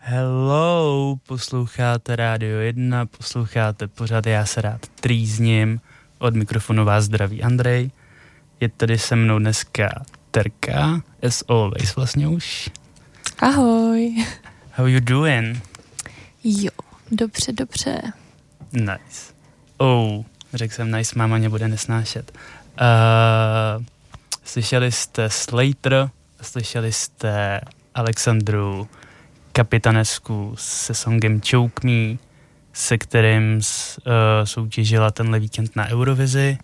Hello, posloucháte Rádio 1, posloucháte pořád Já se rád trýzním, od mikrofonu vás zdraví Andrej. Je tady se mnou dneska Terka, as always vlastně už. Ahoj. How you doing? Jo, dobře. Nice. Řekl jsem nice, máma mě bude nesnášet. Slyšeli jste Slater, slyšeli jste Alexandru Kapitanesku se songem Choke Me, se kterým soutěžila tenhle víkend na Eurovizi.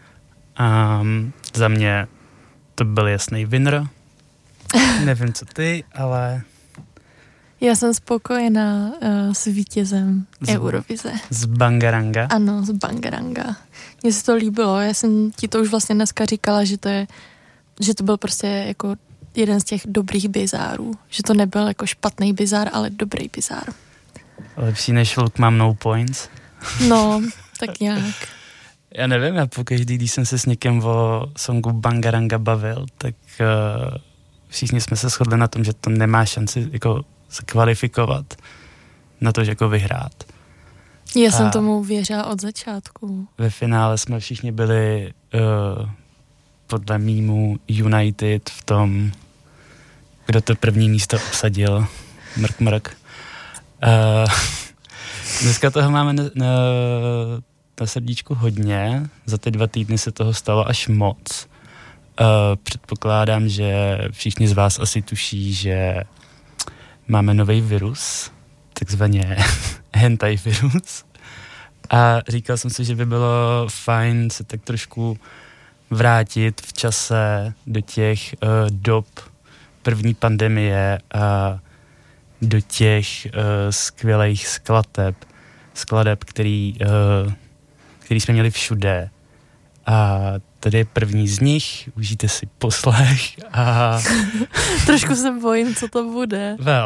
Za mě to byl jasný winner. Nevím, co ty, ale... Já jsem spokojená s vítězem Eurovize. Z Bangaranga? Ano, z Bangaranga. Mně se to líbilo, já jsem ti to už vlastně dneska říkala, že to byl prostě jako jeden z těch dobrých bizárů. Že to nebyl jako špatný bizár, ale dobrý bizár. Lepší než Look Mám No Points? No, tak nějak. Já nevím, já pokaždý, když jsem se s někým o songu Bangaranga bavil, tak všichni jsme se shodli na tom, že to nemá šanci jako se kvalifikovat na to, že jako vyhrát. Já jsem tomu věřila od začátku. Ve finále jsme všichni byli podle mýmu United v tom, kdo to první místo obsadil. Mrk. Dneska toho máme na srdíčku hodně. Za ty 2 týdny se toho stalo až moc. Předpokládám, že všichni z vás asi tuší, že máme nový virus, takzvaně hentai virus. A říkal jsem si, že by bylo fajn se tak trošku vrátit v čase do těch dob první pandemie a do těch skvělých skladeb, který jsme měli všude. A tady je první z nich, užijte si poslech a... Trošku se bojím, co to bude.